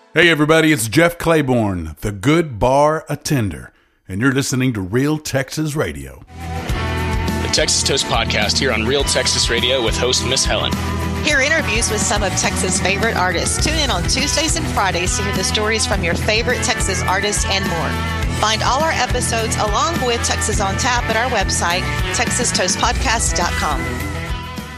Hey everybody, it's Jeff Claiborne, the Good Bar Attender, and you're listening to Real Texas Radio. The Texas Toast Podcast here on Real Texas Radio with host Miss Helen. Hear interviews with some of Texas' favorite artists. Tune in on Tuesdays and Fridays to hear the stories from your favorite Texas artists and more. Find all our episodes along with Texas on Tap at our website, texastoastpodcast.com.